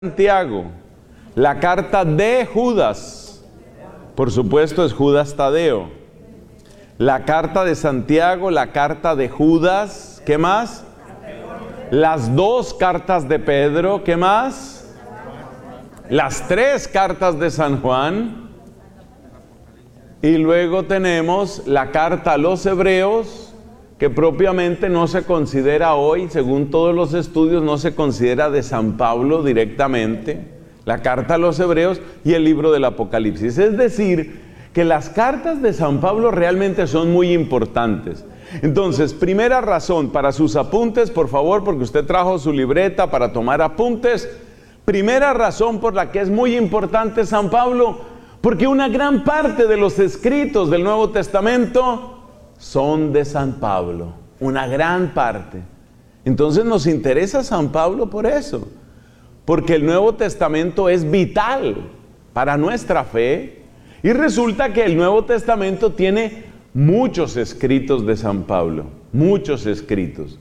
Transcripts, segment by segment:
Santiago, la carta de Judas, por supuesto es Judas Tadeo, la carta de Santiago, la carta de Judas, ¿qué más? Las dos cartas de Pedro, ¿qué más? Las tres cartas de San Juan, y luego tenemos la carta a los Hebreos, que propiamente no se considera hoy, según todos los estudios, no se considera de San Pablo directamente, la carta a los Hebreos y el libro del Apocalipsis. Es decir, que las cartas de San Pablo realmente son muy importantes. Entonces, primera razón, para sus apuntes, por favor, porque usted trajo su libreta para tomar apuntes. Primera razón por la que es muy importante San Pablo, porque una gran parte de los escritos del Nuevo Testamento son de San Pablo, una gran parte. Entonces nos interesa San Pablo por eso, porque el Nuevo Testamento es vital para nuestra fe, y resulta que el Nuevo Testamento tiene muchos escritos de San Pablo, muchos escritos.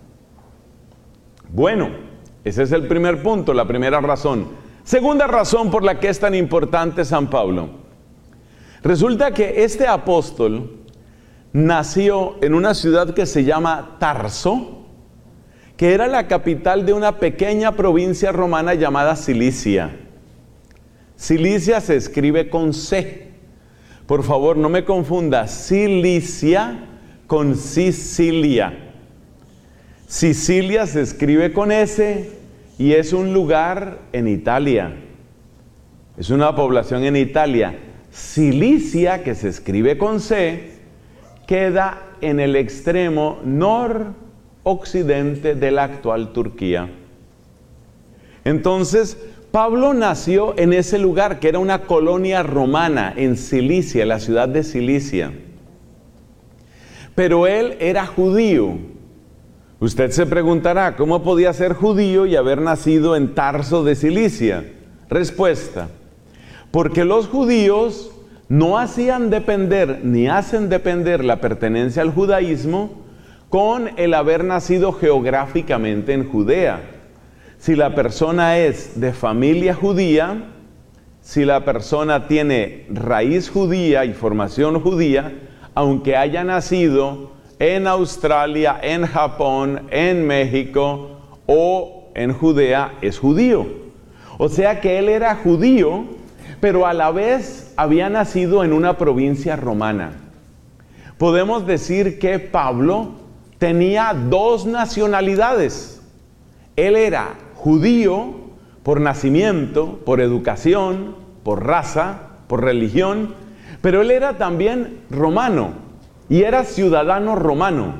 Bueno, ese es el primer punto, la primera razón. Segunda razón por la que es tan importante San Pablo. Resulta que este apóstol nació en una ciudad que se llama Tarso, que era la capital de una pequeña provincia romana llamada Cilicia. Cilicia se escribe con C. Por favor, no me confunda Cilicia con Sicilia. Sicilia se escribe con S y es un lugar en Italia. Es una población en Italia. Cilicia, que se escribe con C, queda en el extremo noroccidente de la actual Turquía. Entonces, Pablo nació en ese lugar que era una colonia romana en Cilicia, la ciudad de Cilicia. Pero él era judío. Usted se preguntará, ¿cómo podía ser judío y haber nacido en Tarso de Cilicia? Respuesta: porque los judíos no hacían depender ni hacen depender la pertenencia al judaísmo con el haber nacido geográficamente en Judea. Si la persona es de familia judía, si la persona tiene raíz judía y formación judía, aunque haya nacido en Australia, en Japón, en México o en Judea, es judío. O sea que él era judío, pero a la vez había nacido en una provincia romana. Podemos decir que Pablo tenía dos nacionalidades. Él era judío por nacimiento, por educación, por raza, por religión, pero él era también romano y era ciudadano romano.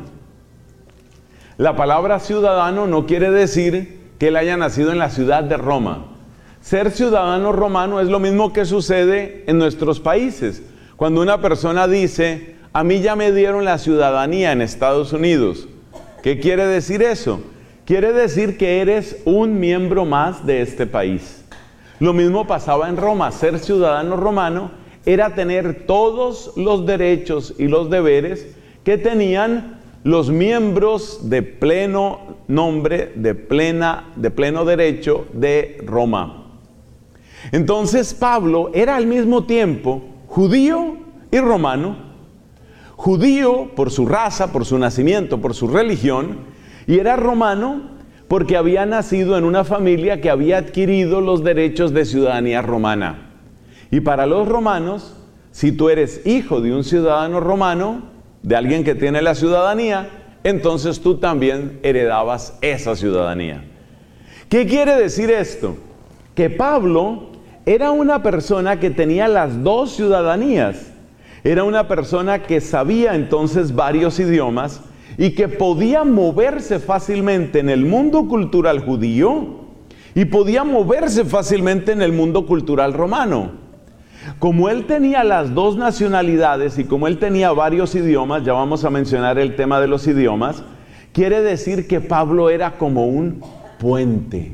La palabra ciudadano no quiere decir que él haya nacido en la ciudad de Roma. Ser ciudadano romano es lo mismo que sucede en nuestros países. Cuando una persona dice, a mí ya me dieron la ciudadanía en Estados Unidos. ¿Qué quiere decir eso? Quiere decir que eres un miembro más de este país. Lo mismo pasaba en Roma. Ser ciudadano romano era tener todos los derechos y los deberes que tenían los miembros de pleno nombre, de pleno derecho de Roma. Entonces Pablo era al mismo tiempo judío y romano, judío por su raza, por su nacimiento, por su religión, y era romano porque había nacido en una familia que había adquirido los derechos de ciudadanía romana. Y para los romanos, si tú eres hijo de un ciudadano romano, de alguien que tiene la ciudadanía, entonces tú también heredabas esa ciudadanía. ¿Qué quiere decir esto? Que Pablo era una persona que tenía las dos ciudadanías. Era una persona que sabía entonces varios idiomas y que podía moverse fácilmente en el mundo cultural judío y podía moverse fácilmente en el mundo cultural romano. Como él tenía las dos nacionalidades y como él tenía varios idiomas, ya vamos a mencionar el tema de los idiomas, quiere decir que Pablo era como un puente.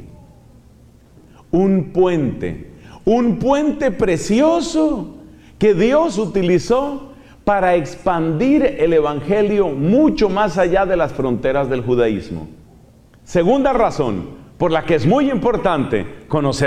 Un puente precioso que Dios utilizó para expandir el evangelio mucho más allá de las fronteras del judaísmo. Segunda razón, por la que es muy importante conocer